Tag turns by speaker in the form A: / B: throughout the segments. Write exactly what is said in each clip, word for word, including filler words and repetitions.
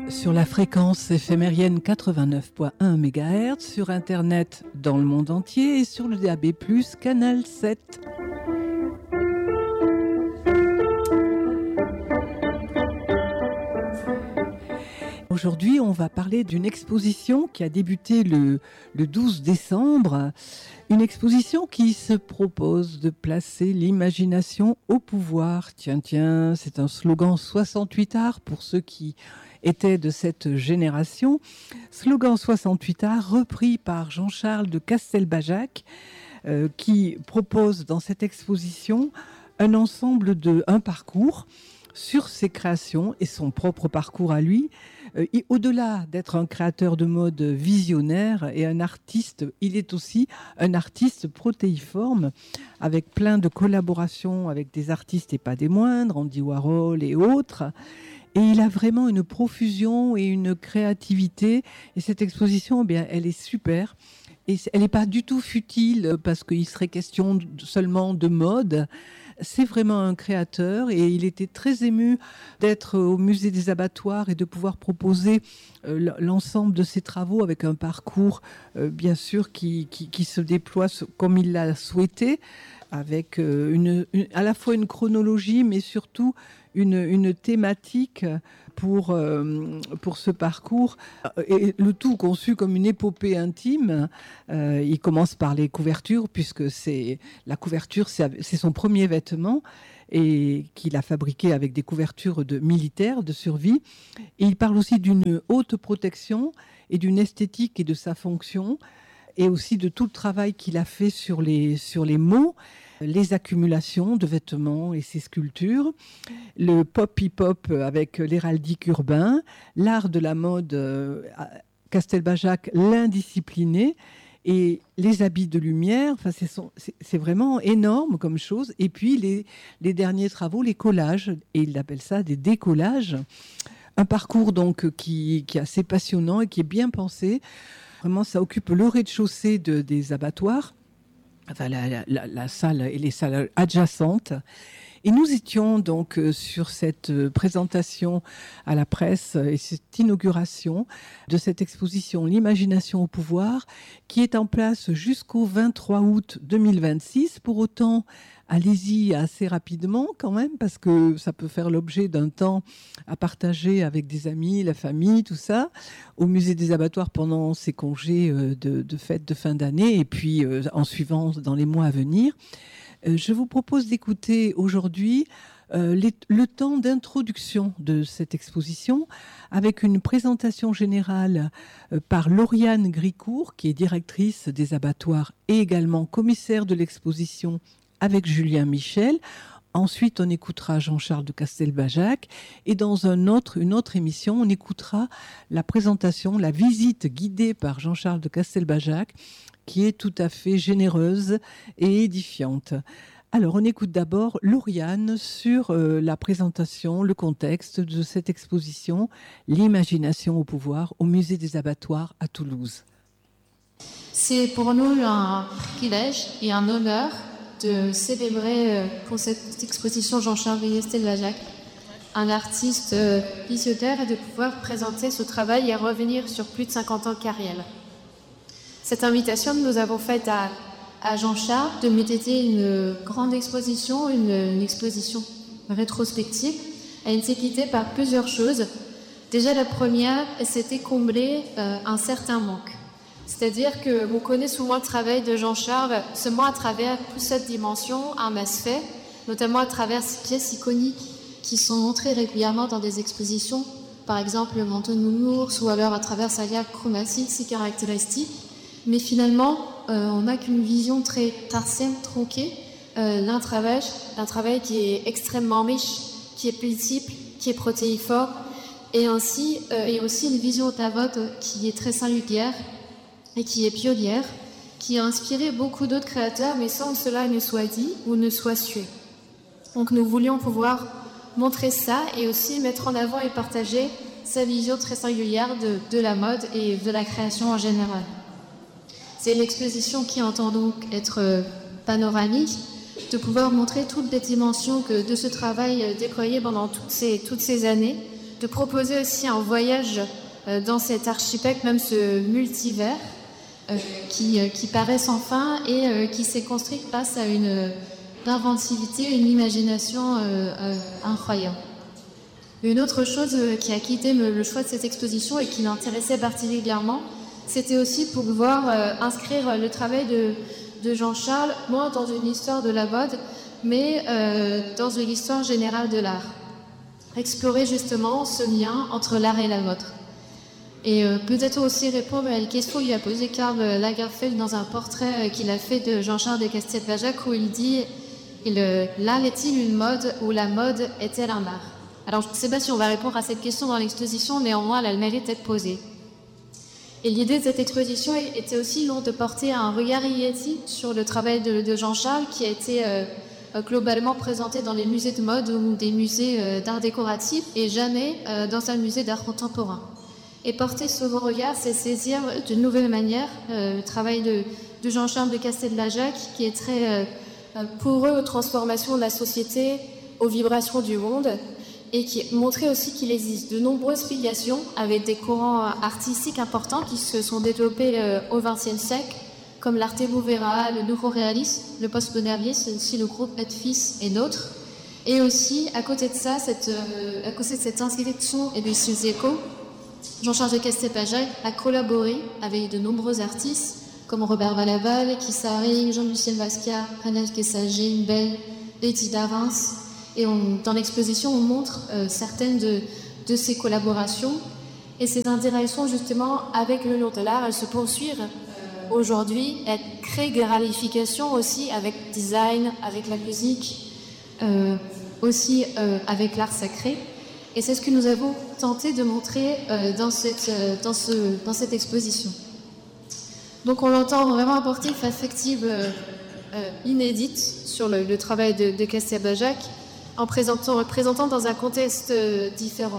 A: Sur la fréquence éphémérienne quatre-vingt-neuf virgule un mégahertz, sur Internet dans le monde entier et sur le D A B plus, canal sept. Aujourd'hui, on va parler d'une exposition qui a débuté le, le douze décembre. Une exposition qui se propose de placer l'imagination au pouvoir. Tiens, tiens, c'est un slogan soixante-huit arts pour ceux qui étaient de cette génération. Slogan soixante-huit arts repris par Jean-Charles de Castelbajac, euh, qui propose dans cette exposition un ensemble de, un parcours sur ses créations et son propre parcours à lui. Euh, et au-delà d'être un créateur de mode visionnaire et un artiste, il est aussi un artiste protéiforme avec plein de collaborations avec des artistes et pas des moindres, Andy Warhol et autres. Et il a vraiment une profusion et une créativité. Et cette exposition, eh bien, elle est super. Et elle n'est pas du tout futile parce qu'il serait question seulement de mode. C'est vraiment un créateur et il était très ému d'être au musée des abattoirs et de pouvoir proposer euh, l'ensemble de ses travaux avec un parcours, euh, bien sûr, qui, qui, qui se déploie comme il l'a souhaité, avec euh, une, une, à la fois une chronologie, mais surtout une, une thématique pour, euh, pour ce parcours, et le tout conçu comme une épopée intime. Euh, il commence par les couvertures, puisque c'est, la couverture, c'est, c'est son premier vêtement, et qu'il a fabriqué avec des couvertures de militaires, de survie. Et il parle aussi d'une haute protection et d'une esthétique et de sa fonction, et aussi de tout le travail qu'il a fait sur les, sur les mots, les accumulations de vêtements et ses sculptures, le pop-hip-hop avec l'héraldique urbain, l'art de la mode, euh, Castelbajac l'indiscipliné, et les habits de lumière. Enfin, c'est, son, c'est, c'est vraiment énorme comme chose. Et puis les, les derniers travaux, les collages, et il appelle ça des décollages. Un parcours donc qui, qui est assez passionnant et qui est bien pensé. Vraiment, ça occupe le rez-de-chaussée de, des abattoirs, enfin la, la, la salle et les salles adjacentes. Et nous étions donc sur cette présentation à la presse et cette inauguration de cette exposition L'imagination au pouvoir, qui est en place jusqu'au vingt-trois août deux mille vingt-six. Pour autant, allez-y assez rapidement quand même, parce que ça peut faire l'objet d'un temps à partager avec des amis, la famille, tout ça, au musée des abattoirs pendant ces congés de, de fête de fin d'année, et puis euh, en suivant dans les mois à venir. Euh, je vous propose d'écouter aujourd'hui euh, les, le temps d'introduction de cette exposition, avec une présentation générale euh, par Lauriane Gricourt, qui est directrice des abattoirs et également commissaire de l'exposition avec Julien Michel. Ensuite, on écoutera Jean-Charles de Castelbajac, et dans un autre, une autre émission, on écoutera la présentation, la visite guidée par Jean-Charles de Castelbajac, qui est tout à fait généreuse et édifiante. Alors, on écoute d'abord Lauriane sur euh, la présentation, le contexte de cette exposition, L'imagination au pouvoir, au musée des abattoirs à Toulouse.
B: C'est pour nous un privilège et un honneur de célébrer euh, pour cette exposition Jean-Charles de Castelbajac, un artiste euh, visionnaire, et de pouvoir présenter ce travail et revenir sur plus de cinquante ans de carrière. Cette invitation que nous avons faite à, à Jean-Charles de méditer une grande exposition, une, une exposition rétrospective, a été guidée par plusieurs choses. Déjà, la première, c'était combler euh, un certain manque. C'est-à-dire que vous connaissez souvent le travail de Jean-Charles seulement à travers toute cette dimension, un aspect, notamment à travers ces pièces iconiques qui sont montrées régulièrement dans des expositions, par exemple le manteau de nounours, ou alors à travers sa gamme chromatique si caractéristique. Mais finalement, euh, on n'a qu'une vision très tarsienne, tronquée, euh, d'un travail, d'un travail qui est extrêmement riche, qui est multiple, qui est protéiforme, et ainsi, euh, et aussi une vision de la mode qui est très singulière et qui est pionnière, qui a inspiré beaucoup d'autres créateurs, mais sans que cela ne soit dit ou ne soit sué. Donc nous voulions pouvoir montrer ça et aussi mettre en avant et partager sa vision très singulière de, de la mode et de la création en général. C'est une exposition qui entend donc être panoramique, de pouvoir montrer toutes les dimensions que de ce travail déployé pendant toutes ces, toutes ces années, de proposer aussi un voyage euh, dans cet archipel, même ce multivers, euh, qui, euh, qui paraît sans fin et euh, qui s'est construit grâce à une euh, inventivité, une imagination euh, euh, incroyable. Une autre chose qui a quitté le choix de cette exposition et qui l'intéressait particulièrement, c'était aussi pour pouvoir euh, inscrire le travail de, de Jean-Charles, moins dans une histoire de la mode, mais euh, dans une histoire générale de l'art. Explorer justement ce lien entre l'art et la mode. Et euh, peut-être aussi répondre à une question qu'il a posée Karl Lagerfeld dans un portrait qu'il a fait de Jean-Charles de Castelbajac, où il dit il, « L'art est-il une mode ou la mode est-elle un art ?» Alors, je ne sais pas si on va répondre à cette question dans l'exposition, néanmoins, elle a le mérite d'être posée. Et l'idée de cette exposition était aussi donc, de porter un regard inédit sur le travail de, de Jean-Charles, qui a été euh, globalement présenté dans les musées de mode ou des musées euh, d'art décoratif, et jamais euh, dans un musée d'art contemporain. Et porter ce nouveau regard, c'est saisir de nouvelles manières euh, le travail de, de Jean-Charles de Castelbajac, qui est très euh, poreux aux transformations de la société, aux vibrations du monde, et qui montrait aussi qu'il existe de nombreuses filiations avec des courants artistiques importants qui se sont développés euh, au vingtième siècle, comme l'arte mouvera, le nouveau réalisme, le postmodernisme, aussi le groupe Edfis et d'autres. Et aussi, à côté de ça, cette, euh, à côté de cette inscription et de ces échos, Jean-Charles de Castelbajac a collaboré avec de nombreux artistes, comme Robert Valaval, Kissari, Jean-Michel Basquiat, Hanel Kessagé, Bell, Lady Darens. Et on, dans l'exposition, on montre euh, certaines de, de ces collaborations. Et ces interactions, justement, avec le lion de l'art, elles se poursuivent euh, aujourd'hui. Elles créent des ramifications aussi avec design, avec la musique, euh, aussi euh, avec l'art sacré. Et c'est ce que nous avons tenté de montrer euh, dans, cette, euh, dans, ce, dans cette exposition. Donc on l'entend vraiment apporter une perspective euh, euh, inédite sur le, le travail de, de Castelbajac, en présentant, présentant dans un contexte euh, différent.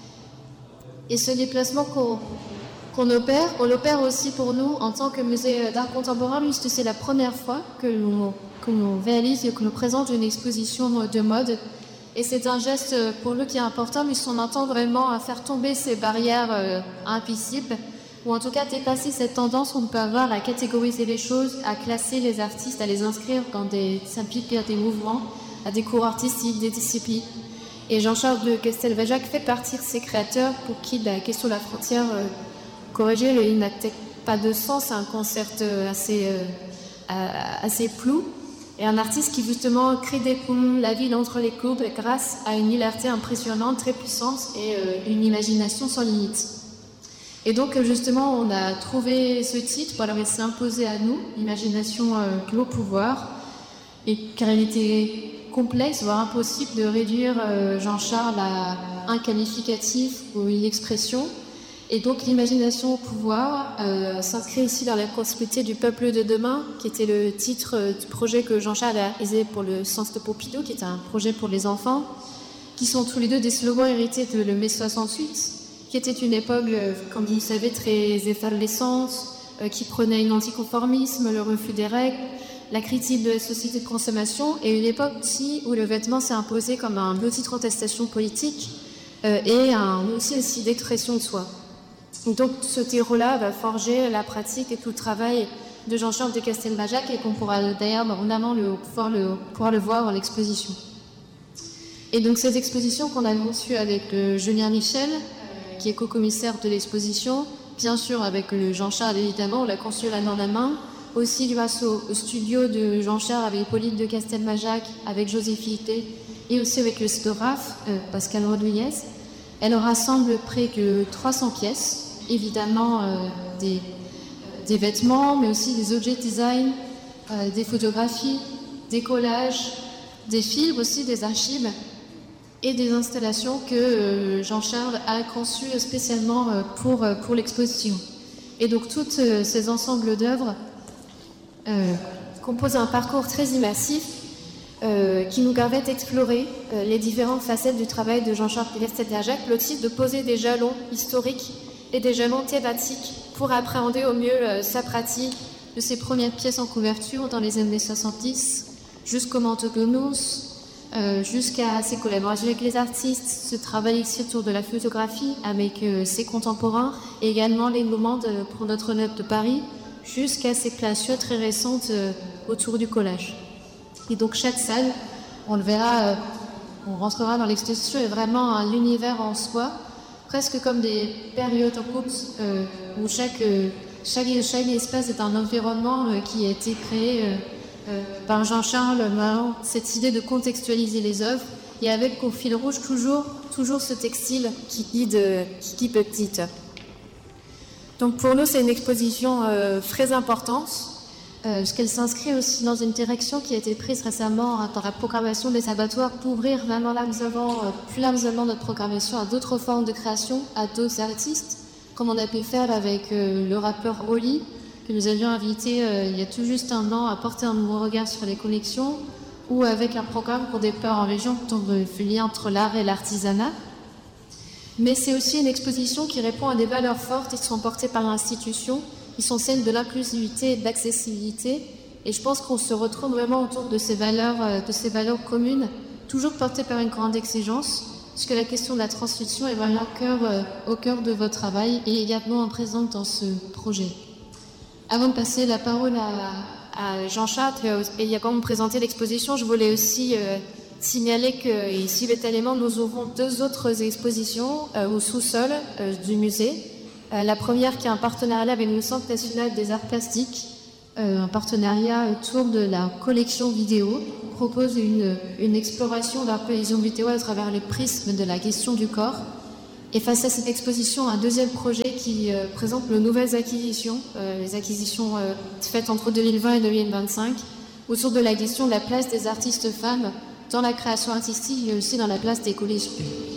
B: Et ce déplacement qu'on qu'on opère, on l'opère aussi pour nous en tant que musée d'art contemporain, puisque c'est la première fois que l'on que l'on réalise et que l'on présente une exposition de mode. Et c'est un geste pour nous qui est important, puisqu'on entend vraiment à faire tomber ces barrières euh, invisibles, ou en tout cas dépasser cette tendance qu'on peut avoir à catégoriser les choses, à classer les artistes, à les inscrire dans des symboliques, des mouvements, à des cours artistiques, des disciplines. Et Jean-Charles de Castelbajac fait partie de ces créateurs pour qui la question de la frontière euh, corrigée, il n'a pas de sens, c'est un concept assez, euh, assez flou. Et un artiste qui justement crée des ponts, la ville entre les courbes, grâce à une hilarité impressionnante, très puissante et euh, une imagination sans limite. Et donc justement, on a trouvé ce titre, alors il s'est imposé à nous, Imagination euh, au pouvoir, et car il était complexe, voire impossible de réduire euh, Jean-Charles à un qualificatif ou une expression. Et donc l'imagination au pouvoir euh, s'inscrit ici dans la prospérité du peuple de demain, qui était le titre euh, du projet que Jean-Charles a réalisé pour le Centre de Pompidou, qui est un projet pour les enfants, qui sont tous les deux des slogans hérités de le mai soixante-huit, qui était une époque, euh, comme vous le savez, très effervescente, euh, qui prenait un anticonformisme, le refus des règles, la critique de la société de consommation, et une époque aussi où le vêtement s'est imposé comme un outil de contestation politique euh, et un outil aussi d'expression de soi. Donc ce terreau-là va forger la pratique et tout le travail de Jean-Charles de Castelbajac, et qu'on pourra d'ailleurs en amont le, pouvoir, le, pouvoir le voir dans l'exposition. Et donc cette exposition qu'on a conçue avec le Julien Michel, euh, qui est co-commissaire de l'exposition, bien sûr avec le Jean-Charles évidemment, on l'a conçue la main dans la main, aussi grâce au, au studio de Jean-Charles avec Hippolyte de Castelbajac, avec Joséphine et aussi avec le sténographe euh, Pascal Rodriguez. Elle rassemble près de trois cents pièces, évidemment euh, des, des vêtements, mais aussi des objets de design, euh, des photographies, des collages, des films aussi, des archives et des installations que euh, Jean-Charles a conçues spécialement euh, pour, euh, pour l'exposition. Et donc tous euh, ces ensembles d'œuvres euh, composent un parcours très immersif euh, qui nous permet d'explorer euh, les différentes facettes du travail de Jean-Charles de Castelbajac, le titre de poser des jalons historiques et des jalons thématiques pour appréhender au mieux euh, sa pratique de ses premières pièces en couverture dans les années soixante-dix jusqu'au manteau Gnous, euh, jusqu'à ses collaborations avec les artistes, ce travail ici autour de la photographie avec euh, ses contemporains, et également les moments de, pour Notre-Dame de Paris, jusqu'à ses créations très récentes euh, autour du collage. Et donc chaque salle, on le verra, euh, on rentrera dans l'exposition, est vraiment un univers en soi, presque comme des périodes en couple, euh, où chaque, euh, chaque, chaque espace est un environnement euh, qui a été créé euh, euh, par Jean-Charles, cette idée de contextualiser les œuvres, et avec au fil rouge toujours, toujours ce textile qui guide, euh, qui guide petite. Donc pour nous, c'est une exposition euh, très importante, euh, parce qu'elle s'inscrit aussi dans une direction qui a été prise récemment hein, dans la programmation des abattoirs pour ouvrir vraiment largement, euh, plus largement notre programmation à d'autres formes de création, à d'autres artistes, comme on a pu faire avec euh, le rappeur Oli, que nous avions invité euh, il y a tout juste un an à porter un nouveau regard sur les collections, ou avec un programme pour des peurs en région, dont le lien entre l'art et l'artisanat. Mais c'est aussi une exposition qui répond à des valeurs fortes qui sont portées par l'institution, qui sont celles de l'inclusivité et de l'accessibilité. Et je pense qu'on se retrouve vraiment autour de ces valeurs, de ces valeurs communes, toujours portées par une grande exigence, puisque la question de la transmission est vraiment au cœur, au cœur de votre travail et également présente dans ce projet. Avant de passer la parole à, à Jean-Charles et à comment présenter l'exposition, je voulais aussi euh, signaler que ici, bétalement, nous aurons deux autres expositions euh, au sous-sol euh, du musée. Euh, la première qui est un partenariat avec le Centre national des arts plastiques, euh, un partenariat autour de la collection vidéo, propose une, une exploration de la collection vidéo à travers le prisme de la question du corps. Et face à cette exposition, un deuxième projet qui euh, présente de nouvelles acquisitions, euh, les acquisitions euh, faites entre deux mille vingt et deux mille vingt-cinq, autour de la question de la place des artistes femmes dans la création artistique et aussi dans la place des collections.